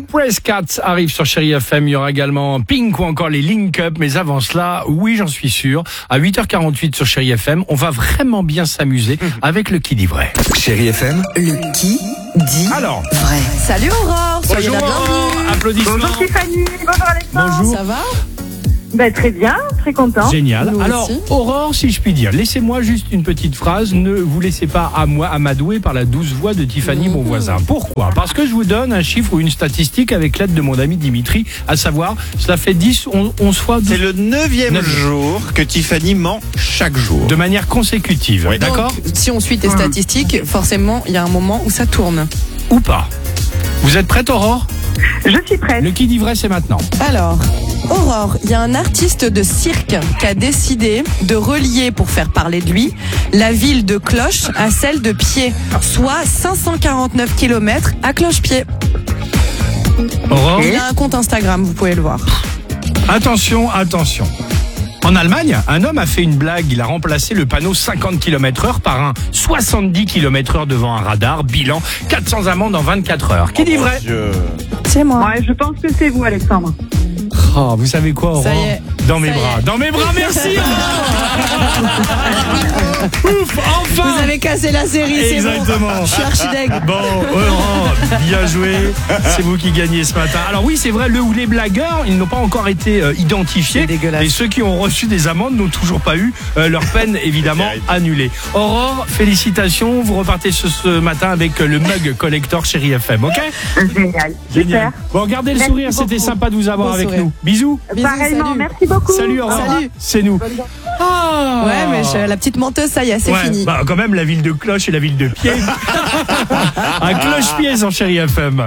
Prescott arrive sur Chérie FM. Il y aura également Pink ou encore les Link Up. Mais avant cela, oui, j'en suis sûr, à 8h48 sur Chérie FM, on va vraiment bien s'amuser avec le qui dit vrai. Chérie FM, Le qui dit Alors, vrai. Salut Aurore, soyez bonjour, la bienvenue. applaudissements. Bonjour Stéphanie, bonjour Alexandre. Bonjour. Ça va? Très bien, très content. Génial. Nous Alors, aussi. Aurore, si je puis dire, laissez-moi juste une petite phrase. Ne vous laissez pas amadouer par la douce voix de Tiffany, mon voisin. Pourquoi ? Parce que je vous donne un chiffre ou une statistique avec l'aide de mon ami Dimitri, à savoir, cela fait 10, 11 fois C'est le 9e jour que Tiffany ment chaque jour. de manière consécutive. Oui. D'accord ? Donc, si on suit tes statistiques, forcément, il y a un moment où ça tourne. Ou pas ? Vous êtes prête, Aurore ? Je suis prête. Le qui dit vrai, c'est maintenant. Alors, Aurore, il y a un artiste de cirque qui a décidé de relier, pour faire parler de lui, la ville de Cloche à celle de Pied, soit 549 km à Cloche-Pied. Aurore, Il a un compte Instagram, vous pouvez le voir. attention. En Allemagne, un homme a fait une blague. Il a remplacé le panneau 50 km/h par un 70 km/h devant un radar. Bilan, 400 amendes en 24 heures. Qui dit vrai ? C'est moi. Ouais, je pense que c'est vous Alexandre. Oh, vous savez quoi, Aurore ? Ça y est. Dans mes Ça y bras. est. Dans mes bras, merci, Ouf, enfin. Vous avez cassé la série, c'est bon. Exactement. Je suis archideg. Bon, Aurore, bien joué. C'est vous qui gagnez ce matin. Alors oui, c'est vrai, le ou les blagueurs, ils n'ont pas encore été identifiés. C'est dégueulasse. Et ceux qui ont reçu des amendes n'ont toujours pas eu leur peine, évidemment, annulée. Aurore, félicitations. Vous repartez ce matin avec le mug collector Chérie FM, ok ? Génial. Génial. Bon, gardez le Merci sourire, c'était beaucoup. sympa de vous avoir Bon avec sourire. nous. Bisous. Bisous, Pareillement, salut. merci beaucoup. Salut, Aurore. Salut. C'est nous. Ah. Ouais, mais la petite menteuse, ça y est, c'est Ouais, fini. bah, quand même, la ville de Cloche et la ville de Pied. Un Cloche-Pied sur Chérie FM.